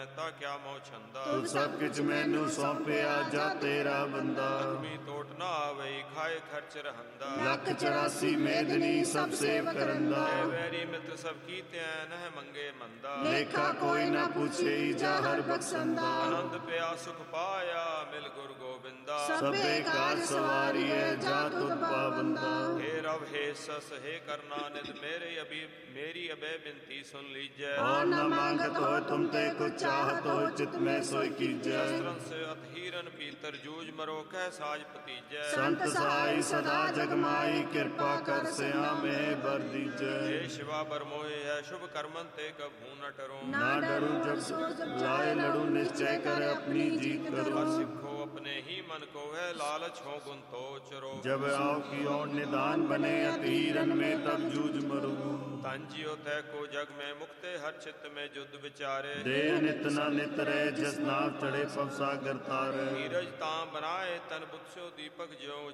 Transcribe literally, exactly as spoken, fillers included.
ਤਾ ਕਿਆ ਮੋਹ ਛੰਦਾ। ਤੂੰ ਸਭ ਕਿਛ ਮੈਨੂੰ ਸੌਂਪਿਆ ਜਾ ਤੇਰਾ ਬੰਦਾ। ਲਖਮੀ ਟੋਟ ਨਾ ਆਵਈ ਖਾਏ ਖਰਚ ਰਹੰਦਾ। ਲੱਖ ਚੁਰਾਸੀ ਮੇਦਨੀ ਸਭ ਸੇਵ ਕਰੰਦਾ। ਐ ਵੈਰੀ ਮਿੱਤਰ ਸਭ ਕੀਤਿਆ ਨਹਿ ਮੰਗੇ ਮੰਦਾ। ਲੇਖਾ ਕੋਈ ਨਾ ਪੁੱਛੇ ਜਾ ਹਰ ਬਖਸ਼ੰਦਾ। ਆਨੰਦ ਪਿਆ ਸੁਖ ਪਾਇਆ ਮਿਲ ਗੁਰ ਗੋਬਿੰਦਾ। ਸਭੇ ਕਾਜ ਸਵਾਰੀਐ ਜਾ ਤੁਧ ਪਾਵੰਦਾ। हे रव हे सस हे करना निध मेरे अभी मेरी अभय बिनती सुन लीजै। और न मांगत हो तुम ते कुछ चाहत हो चित में सोई कीजै। शस्त्रन से अतहीरन पीतर जूझ मरो कह साज पतीजै। संत साई सदा जगमाई कृपा कर श्यामे बर दीजै। हे शिवा बर मोहे है शुभ कर्मन ते कभू न टरो। ना डरू जब लाए लड़ू निश्चय कर अपनी जीत करो। और सिखो अपने ही मन को है लालच हो गुण तो चरो। जब आओ की ओर निदान बने अतीरन में तब जूझ मरू। तन जियो तय को जग में मुक्ते हर चित्त में युद्ध विचारे। देह नित न नित रहे जिस नाव चढ़े पव सागर तारे। धीरज ताम बनाए तन बुत सो दीपक ज्यों